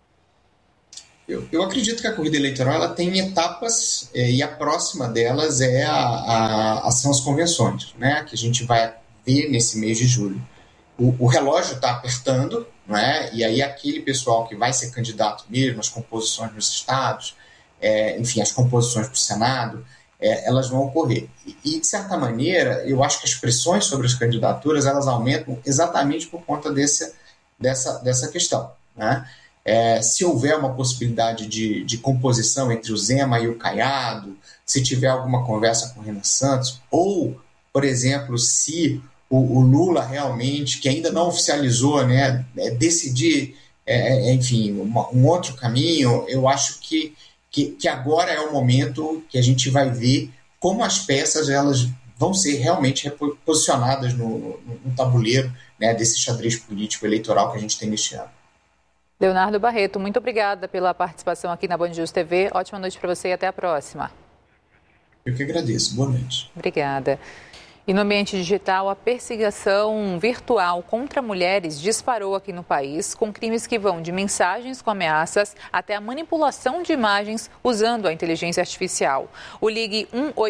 Eu acredito que a corrida eleitoral ela tem etapas e a próxima delas são as convenções, né, que a gente vai ver nesse mês de julho. O relógio está apertando, não é? E aí aquele pessoal que vai ser candidato mesmo, as composições nos estados, enfim, as composições para o Senado, elas vão ocorrer. E, de certa maneira, eu acho que as pressões sobre as candidaturas elas aumentam exatamente por conta dessa questão, né? Se houver uma possibilidade de composição entre o Zema e o Caiado, se tiver alguma conversa com o Renan Santos, ou, por exemplo, se o Lula realmente, que ainda não oficializou, né, decidir, enfim, um outro caminho, eu acho que agora é o momento que a gente vai ver como as peças elas vão ser realmente reposicionadas no tabuleiro, né, desse xadrez político eleitoral que a gente tem neste ano. Leonardo Barreto, muito obrigada pela participação aqui na Band News TV. Ótima noite para você e até a próxima. Eu que agradeço. Boa noite. Obrigada. E no ambiente digital, a perseguição virtual contra mulheres disparou aqui no país, com crimes que vão de mensagens com ameaças até a manipulação de imagens usando a inteligência artificial. O Ligue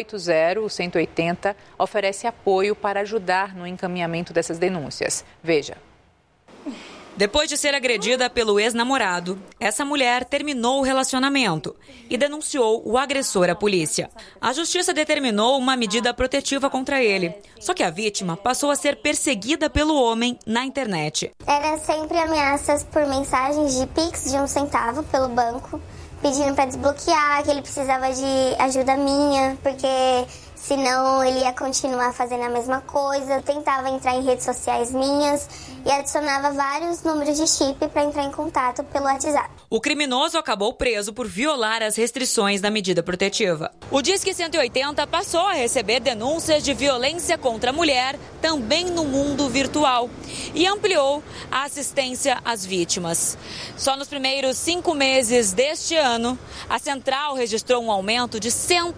180-180 oferece apoio para ajudar no encaminhamento dessas denúncias. Veja. Depois de ser agredida pelo ex-namorado, essa mulher terminou o relacionamento e denunciou o agressor à polícia. A justiça determinou uma medida protetiva contra ele. Só que a vítima passou a ser perseguida pelo homem na internet. Era sempre ameaças por mensagens de Pix de 1 centavo pelo banco, pedindo para desbloquear, que ele precisava de ajuda minha, porque senão ele ia continuar fazendo a mesma coisa. Eu tentava entrar em redes sociais minhas e adicionava vários números de chip para entrar em contato pelo WhatsApp. O criminoso acabou preso por violar as restrições da medida protetiva. O Disque 180 passou a receber denúncias de violência contra a mulher também no mundo virtual e ampliou a assistência às vítimas. Só nos primeiros 5 meses deste ano, a central registrou um aumento de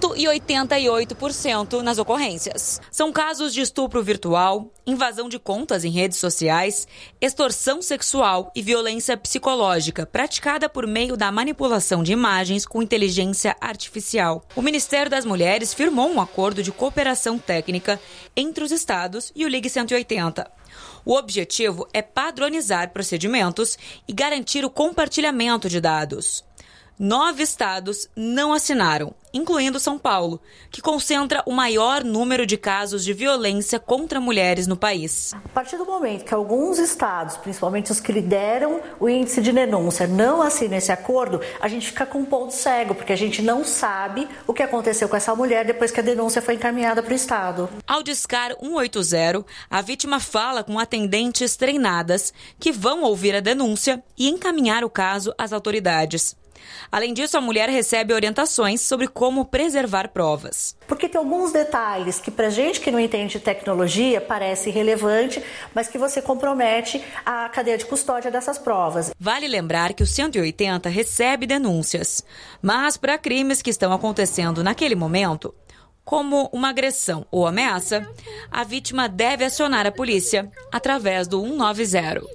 188% nas ocorrências. São casos de estupro virtual, invasão de contas em redes sociais, extorsão sexual e violência psicológica praticada por meio da manipulação de imagens com inteligência artificial. O Ministério das Mulheres firmou um acordo de cooperação técnica entre os estados e o Ligue 180. O objetivo é padronizar procedimentos e garantir o compartilhamento de dados. 9 estados não assinaram, incluindo São Paulo, que concentra o maior número de casos de violência contra mulheres no país. A partir do momento que alguns estados, principalmente os que lideram o índice de denúncia, não assinam esse acordo, a gente fica com um ponto cego, porque a gente não sabe o que aconteceu com essa mulher depois que a denúncia foi encaminhada para o estado. Ao discar 180, a vítima fala com atendentes treinadas que vão ouvir a denúncia e encaminhar o caso às autoridades. Além disso, a mulher recebe orientações sobre como preservar provas. Porque tem alguns detalhes que pra gente que não entende de tecnologia parece irrelevante, mas que você compromete a cadeia de custódia dessas provas. Vale lembrar que o 180 recebe denúncias, mas para crimes que estão acontecendo naquele momento, como uma agressão ou ameaça, a vítima deve acionar a polícia através do 190.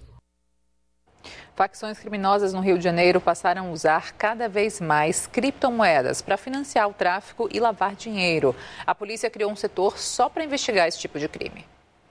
Facções criminosas no Rio de Janeiro passaram a usar cada vez mais criptomoedas para financiar o tráfico e lavar dinheiro. A polícia criou um setor só para investigar esse tipo de crime.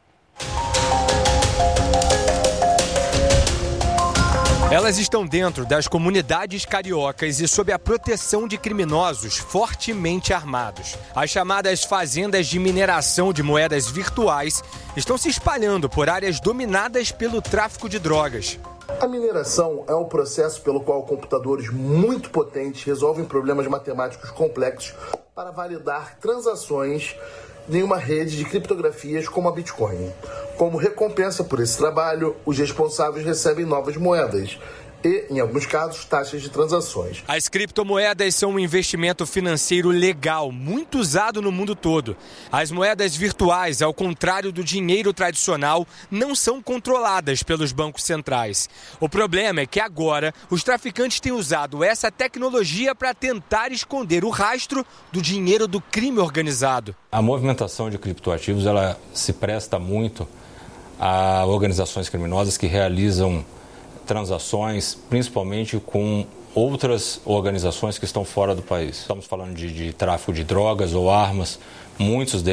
Elas estão dentro das comunidades cariocas e sob a proteção de criminosos fortemente armados. As chamadas fazendas de mineração de moedas virtuais estão se espalhando por áreas dominadas pelo tráfico de drogas. A mineração é um processo pelo qual computadores muito potentes resolvem problemas matemáticos complexos para validar transações em uma rede de criptografias como a Bitcoin. Como recompensa por esse trabalho, os responsáveis recebem novas moedas, e, em alguns casos, taxas de transações. As criptomoedas são um investimento financeiro legal, muito usado no mundo todo. As moedas virtuais, ao contrário do dinheiro tradicional, não são controladas pelos bancos centrais. O problema é que agora os traficantes têm usado essa tecnologia para tentar esconder o rastro do dinheiro do crime organizado. A movimentação de criptoativos, ela se presta muito a organizações criminosas que realizam transações, principalmente com outras organizações que estão fora do país. Estamos falando de tráfico de drogas ou armas, muitos deles